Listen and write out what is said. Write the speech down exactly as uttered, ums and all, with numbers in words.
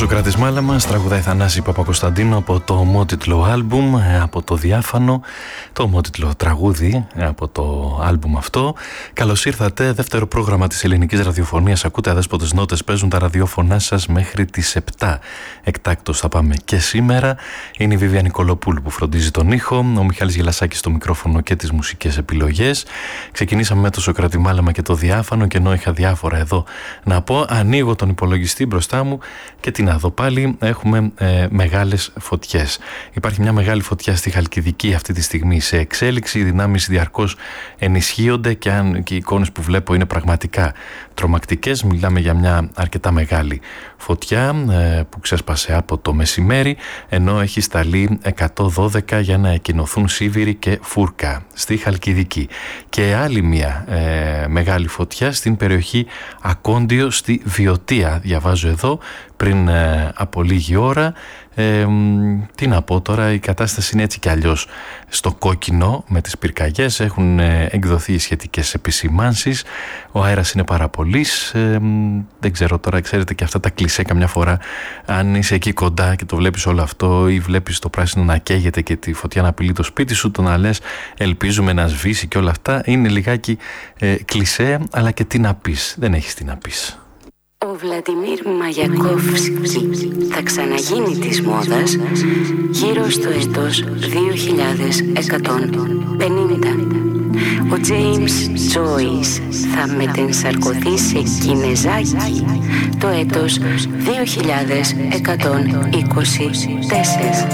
Σωκράτης Μάλαμας τραγουδάει Θανάση Παπακοσταντίνου από το ομότιτλο άλμπουμ, από το Διάφανο, το ομότιτλο τραγούδι από το άλμπουμ αυτό. Καλώς ήρθατε, δεύτερο πρόγραμμα της ελληνικής ραδιοφωνίας. Ακούτε Αδέσποτες Νότες, παίζουν τα ραδιόφωνά σας μέχρι τις επτά. Εκτάκτως θα πάμε και σήμερα. Είναι η Βίβια Νικολοπούλου που φροντίζει τον ήχο, ο Μιχάλης Γελασάκης στο μικρόφωνο και τις μουσικές επιλογές. Ξεκινήσαμε με το Σωκράτη Μάλαμα και το Διάφανο, και ενώ είχα διάφορα εδώ να πω, ανοίγω τον υπολογιστή μπροστά μου και τι να δω πάλι, έχουμε ε, μεγάλες φωτιές. Υπάρχει μια μεγάλη φωτιά στη Χαλκιδική αυτή τη στιγμή σε εξέλιξη, οι δυνάμεις διαρκώς ενισχύονται και, αν, και οι εικόνες που βλέπω είναι πραγματικά τρομακτικές. Μιλάμε για μια αρκετά μεγάλη φωτιά ε, που ξέσπασε από το μεσημέρι, ενώ έχει σταλεί εκατόν δώδεκα για να εκκοινωθούν Σίβηρη και Φούρκα στη Χαλκιδική. Και άλλη μια ε, μεγάλη φωτιά στην περιοχή Ακόντιο στη Βιωτία, διαβάζω εδώ πριν ε, από λίγη ώρα. Ε, τι να πω τώρα, η κατάσταση είναι έτσι κι αλλιώς στο κόκκινο με τις πυρκαγιές. Έχουν ε, εκδοθεί σχετικές επισημάνσεις. Ο αέρας είναι πάρα πολύς. Ε, δεν ξέρω τώρα, ξέρετε και αυτά τα κλισέ καμιά φορά, αν είσαι εκεί κοντά και το βλέπεις όλο αυτό, ή βλέπεις το πράσινο να καίγεται και τη φωτιά να απειλεί το σπίτι σου, το να λες ελπίζουμε να σβήσει και όλα αυτά, είναι λιγάκι ε, κλισέ, αλλά και τι να πεις, δεν έχεις τι να πεις. Ο Βλαντιμίρ Μαγιακόφσκι θα ξαναγίνει της μόδας γύρω στο έτος δύο χιλιάδες εκατόν πενήντα. Ο Τζέιμς Τζόις θα μετενσαρκωθεί σε Κινεζάκι το έτος δύο χιλιάδες εκατόν είκοσι τέσσερα.